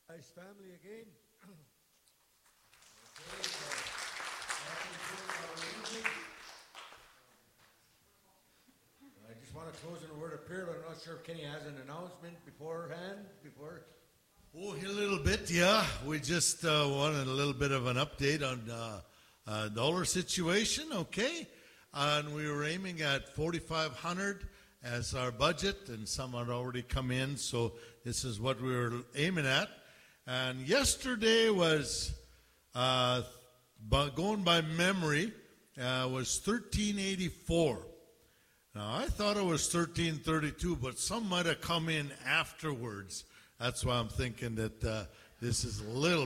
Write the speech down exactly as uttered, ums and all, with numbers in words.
Nice family again. I just want to close in a word of prayer. I'm not sure if Kenny has an announcement beforehand. Before. Oh, a little bit, yeah. We just uh, wanted a little bit of an update on uh, uh, dollar situation, okay? And we were aiming at forty-five hundred as our budget, and some had already come in, so this is what we were aiming at. And yesterday was, uh, by, going by memory, uh, was thirteen eighty-four. Now, I thought it was thirteen thirty-two, but some might have come in afterwards. That's why I'm thinking that uh, this is a little